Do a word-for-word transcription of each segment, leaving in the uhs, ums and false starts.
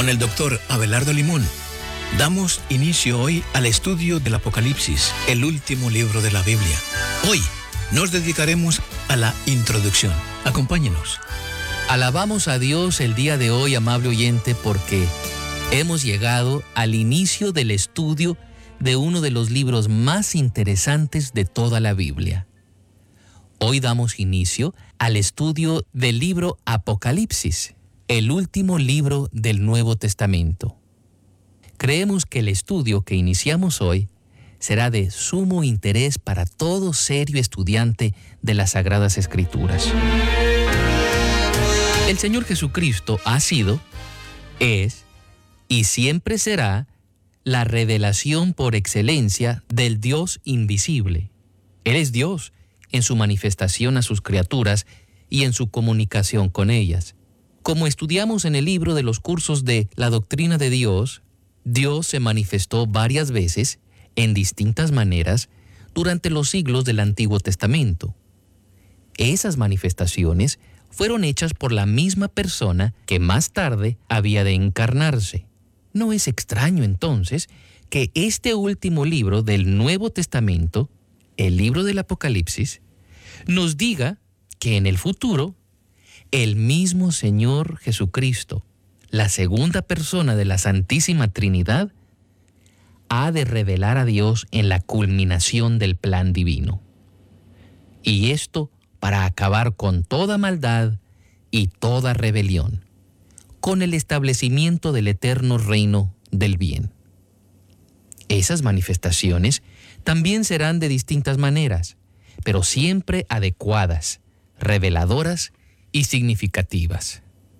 con el doctor Abelardo Limón. Damos inicio hoy al estudio del Apocalipsis, el último libro de la Biblia. Hoy nos dedicaremos a la introducción. Acompáñenos. Alabamos a Dios el día de hoy, amable oyente, porque hemos llegado al inicio del estudio de uno de los libros más interesantes de toda la Biblia. Hoy damos inicio al estudio del libro Apocalipsis, el último libro del Nuevo Testamento. Creemos que el estudio que iniciamos hoy será de sumo interés para todo serio estudiante de las Sagradas Escrituras. El Señor Jesucristo ha sido, es y siempre será la revelación por excelencia del Dios invisible. Él es Dios en su manifestación a sus criaturas y en su comunicación con ellas. Como estudiamos en el libro de los cursos de la doctrina de Dios, Dios se manifestó varias veces, en distintas maneras, durante los siglos del Antiguo Testamento. Esas manifestaciones fueron hechas por la misma persona que más tarde había de encarnarse. No es extraño entonces que este último libro del Nuevo Testamento, el libro del Apocalipsis, nos diga que en el futuro, el mismo Señor Jesucristo, la segunda persona de la Santísima Trinidad, ha de revelar a Dios en la culminación del plan divino. Y esto para acabar con toda maldad y toda rebelión, con el establecimiento del eterno reino del bien. Esas manifestaciones también serán de distintas maneras, pero siempre adecuadas, reveladoras y significativas.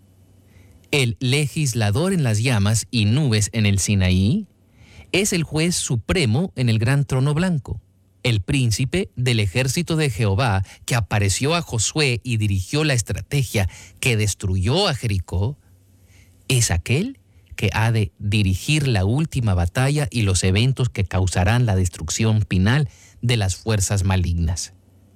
El legislador en las llamas y nubes en el Sinaí es el juez supremo en el gran trono blanco. El príncipe del ejército de Jehová que apareció a Josué y dirigió la estrategia que destruyó a Jericó es aquel que ha de dirigir la última batalla y los eventos que causarán la destrucción final de las fuerzas malignas.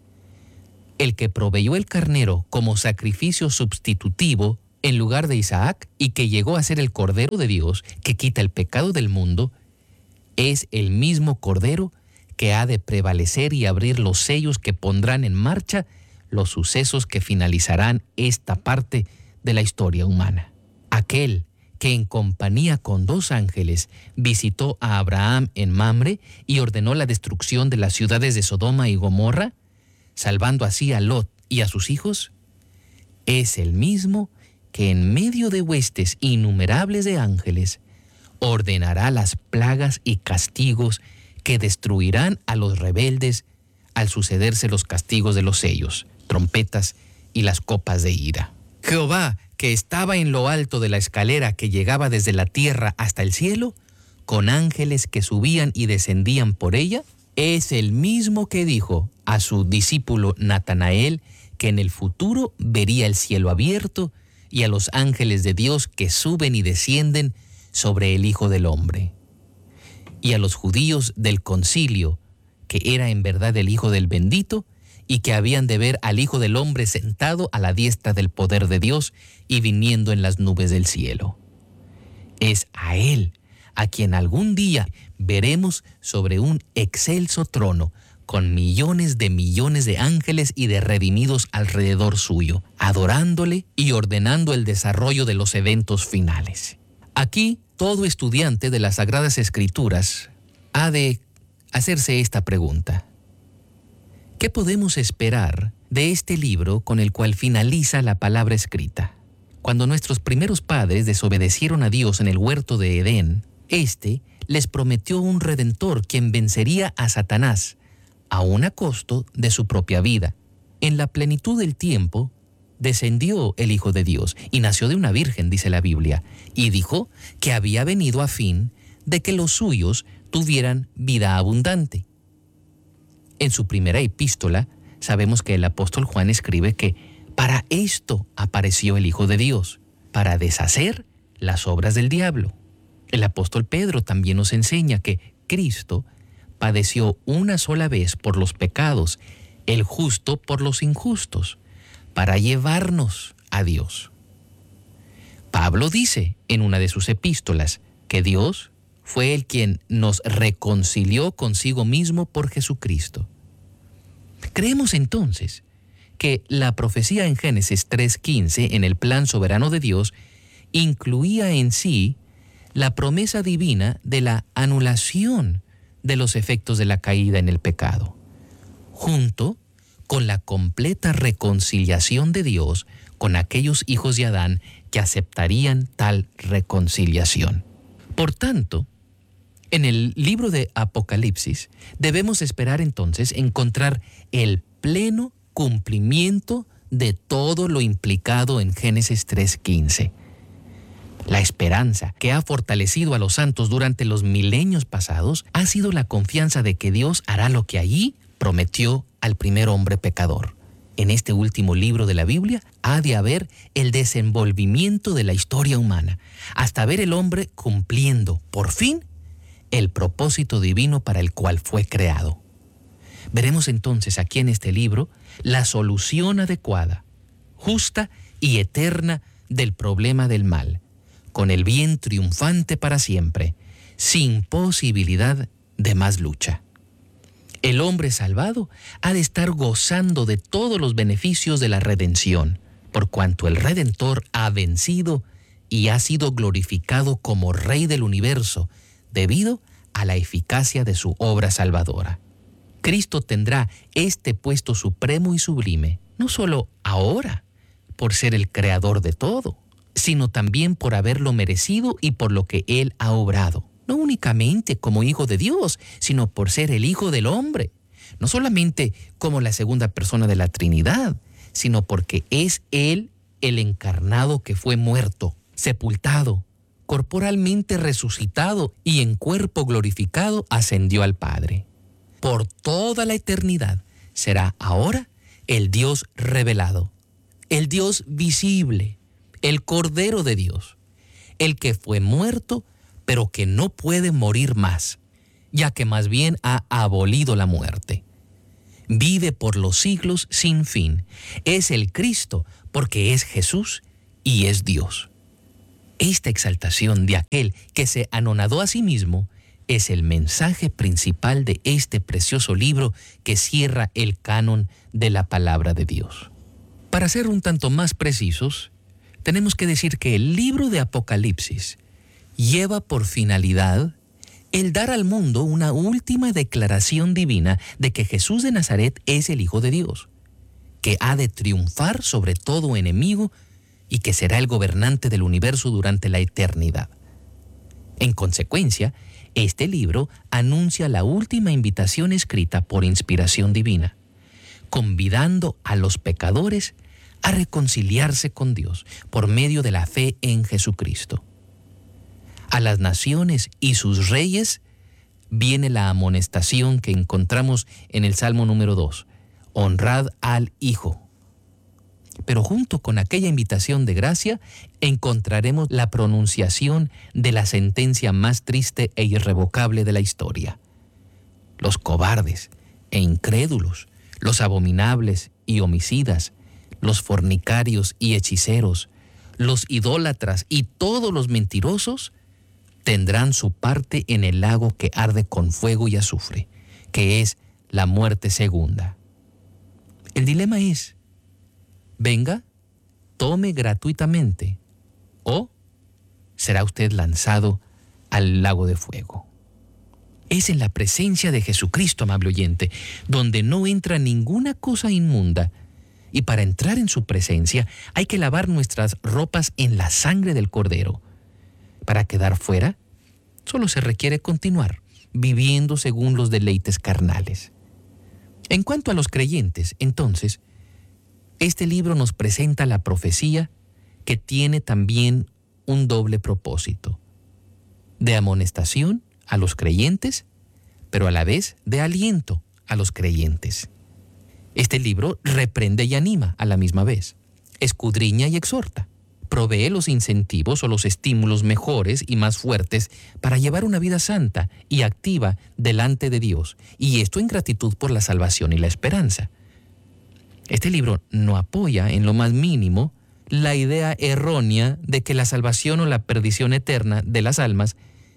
El que proveyó el carnero como sacrificio sustitutivo en lugar de Isaac y que llegó a ser el Cordero de Dios que quita el pecado del mundo, es el mismo Cordero que ha de prevalecer y abrir los sellos que pondrán en marcha los sucesos que finalizarán esta parte de la historia humana. Aquel que en compañía con dos ángeles visitó a Abraham en Mamre y ordenó la destrucción de las ciudades de Sodoma y Gomorra, salvando así a Lot y a sus hijos, es el mismo que en medio de huestes innumerables de ángeles ordenará las plagas y castigos que destruirán a los rebeldes al sucederse los castigos de los sellos, trompetas y las copas de ira. Jehová, que estaba en lo alto de la escalera que llegaba desde la tierra hasta el cielo, con ángeles que subían y descendían por ella, es el mismo que dijo a su discípulo Natanael que en el futuro vería el cielo abierto y a los ángeles de Dios que suben y descienden sobre el Hijo del Hombre. Y a los judíos del concilio, que era en verdad el Hijo del Bendito, y que habían de ver al Hijo del Hombre sentado a la diestra del poder de Dios y viniendo en las nubes del cielo. Es a Él a quien algún día veremos sobre un excelso trono, con millones de millones de ángeles y de redimidos alrededor suyo, adorándole y ordenando el desarrollo de los eventos finales. Aquí, todo estudiante de las Sagradas Escrituras ha de hacerse esta pregunta. ¿Qué podemos esperar de este libro con el cual finaliza la palabra escrita? Cuando nuestros primeros padres desobedecieron a Dios en el huerto de Edén, éste les prometió un Redentor quien vencería a Satanás, aun a costo de su propia vida. En la plenitud del tiempo, descendió el Hijo de Dios y nació de una virgen, dice la Biblia, y dijo que había venido a fin de que los suyos tuvieran vida abundante. En su primera epístola, sabemos que el apóstol Juan escribe que para esto apareció el Hijo de Dios, para deshacer las obras del diablo. El apóstol Pedro también nos enseña que Cristo padeció una sola vez por los pecados, el justo por los injustos, para llevarnos a Dios. Pablo dice en una de sus epístolas que Dios fue el quien nos reconcilió consigo mismo por Jesucristo. Creemos entonces que la profecía en Génesis tres quince, en el plan soberano de Dios, incluía en sí la promesa divina de la anulación de los efectos de la caída en el pecado, junto con la completa reconciliación de Dios con aquellos hijos de Adán que aceptarían tal reconciliación. Por tanto, en el libro de Apocalipsis debemos esperar entonces encontrar el pleno cumplimiento de todo lo implicado en Génesis tres quince. La esperanza que ha fortalecido a los santos durante los milenios pasados ha sido la confianza de que Dios hará lo que allí prometió al primer hombre pecador. En este último libro de la Biblia ha de haber el desenvolvimiento de la historia humana, hasta ver el hombre cumpliendo, por fin, el propósito divino para el cual fue creado. Veremos entonces aquí en este libro la solución adecuada, justa y eterna del problema del mal, con el bien triunfante para siempre, sin posibilidad de más lucha. El hombre salvado ha de estar gozando de todos los beneficios de la redención, por cuanto el Redentor ha vencido y ha sido glorificado como Rey del universo, debido a la eficacia de su obra salvadora. Cristo tendrá este puesto supremo y sublime, no solo ahora, por ser el creador de todo, sino también por haberlo merecido y por lo que Él ha obrado. No únicamente como Hijo de Dios, sino por ser el Hijo del hombre. No solamente como la segunda persona de la Trinidad, sino porque es Él el encarnado que fue muerto, sepultado, corporalmente resucitado y en cuerpo glorificado ascendió al Padre. Por toda la eternidad será ahora el Dios revelado, el Dios visible, el Cordero de Dios, el que fue muerto, pero que no puede morir más, ya que más bien ha abolido la muerte. Vive por los siglos sin fin. Es el Cristo porque es Jesús y es Dios. Esta exaltación de aquel que se anonadó a sí mismo es el mensaje principal de este precioso libro que cierra el canon de la palabra de Dios. Para ser un tanto más precisos, tenemos que decir que el libro de Apocalipsis lleva por finalidad el dar al mundo una última declaración divina de que Jesús de Nazaret es el Hijo de Dios, que ha de triunfar sobre todo enemigo y que será el gobernante del universo durante la eternidad. En consecuencia, este libro anuncia la última invitación escrita por inspiración divina, convidando a los pecadores a reconciliarse con Dios por medio de la fe en Jesucristo. A las naciones y sus reyes viene la amonestación que encontramos en el Salmo número dos, honrad al Hijo. Pero junto con aquella invitación de gracia encontraremos la pronunciación de la sentencia más triste e irrevocable de la historia. Los cobardes e incrédulos, los abominables y homicidas, los fornicarios y hechiceros, los idólatras y todos los mentirosos tendrán su parte en el lago que arde con fuego y azufre, que es la muerte segunda. El dilema es: venga, tome gratuitamente, o será usted lanzado al lago de fuego. Es en la presencia de Jesucristo, amable oyente, donde no entra ninguna cosa inmunda, y para entrar en su presencia hay que lavar nuestras ropas en la sangre del Cordero. Para quedar fuera, solo se requiere continuar viviendo según los deleites carnales. En cuanto a los creyentes, entonces, este libro nos presenta la profecía que tiene también un doble propósito, de amonestación a los creyentes, pero a la vez de aliento a los creyentes. Este libro reprende y anima a la misma vez, escudriña y exhorta, provee los incentivos o los estímulos mejores y más fuertes para llevar una vida santa y activa delante de Dios, y esto en gratitud por la salvación y la esperanza. Este libro no apoya en lo más mínimo la idea errónea de que la salvación o la perdición eterna de las almas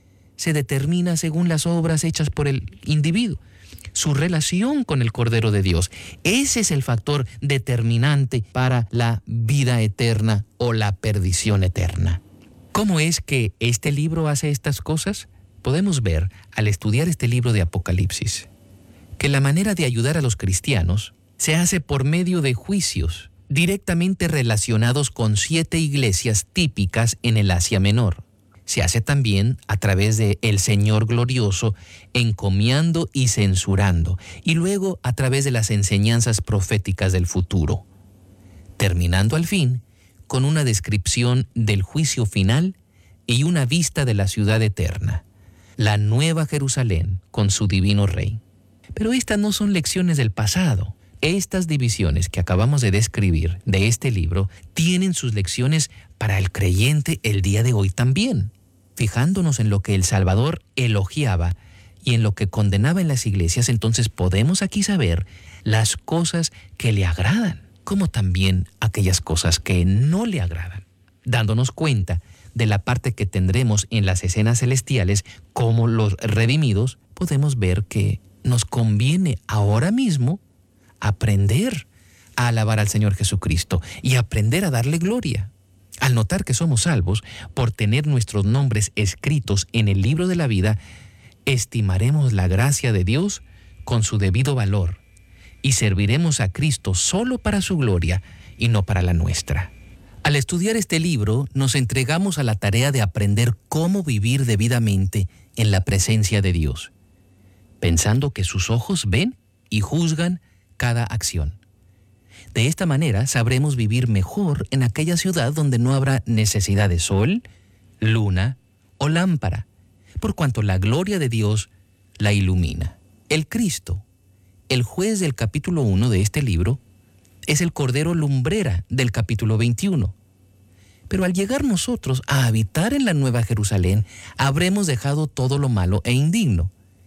se determina según las obras hechas por el individuo, su relación con el Cordero de Dios. Ese es el factor determinante para la vida eterna o la perdición eterna. ¿Cómo es que este libro hace estas cosas? Podemos ver, al estudiar este libro de Apocalipsis, que la manera de ayudar a los cristianos se hace por medio de juicios directamente relacionados con siete iglesias típicas en el Asia Menor. Se hace también a través de el Señor glorioso encomiando y censurando, y luego a través de las enseñanzas proféticas del futuro, terminando al fin con una descripción del juicio final y una vista de la ciudad eterna, la nueva Jerusalén con su divino Rey. Pero estas no son lecciones del pasado. Estas divisiones que acabamos de describir de este libro tienen sus lecciones para el creyente el día de hoy también, fijándonos en lo que el Salvador elogiaba y en lo que condenaba en las iglesias. Entonces podemos aquí saber las cosas que le agradan, como también aquellas cosas que no le agradan, dándonos cuenta de la parte que tendremos en las escenas celestiales como los redimidos. Podemos ver que nos conviene ahora mismo aprender a alabar al Señor Jesucristo y aprender a darle gloria. Al notar que somos salvos por tener nuestros nombres escritos en el libro de la vida, estimaremos la gracia de Dios con su debido valor y serviremos a Cristo solo para su gloria y no para la nuestra. Al estudiar este libro, nos entregamos a la tarea de aprender cómo vivir debidamente en la presencia de Dios, pensando que sus ojos ven y juzgan cada acción. De esta manera sabremos vivir mejor en aquella ciudad donde no habrá necesidad de sol, luna o lámpara, por cuanto la gloria de Dios la ilumina. El Cristo, el juez del capítulo uno de este libro, es el Cordero lumbrera del capítulo veintiuno. Pero al llegar nosotros a habitar en la Nueva Jerusalén, habremos dejado todo lo malo e indigno.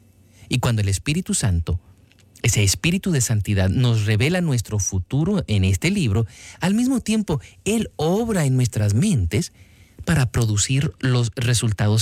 Y cuando el Espíritu Santo, ese espíritu de santidad, nos revela nuestro futuro en este libro, al mismo tiempo Él obra en nuestras mentes para producir los resultados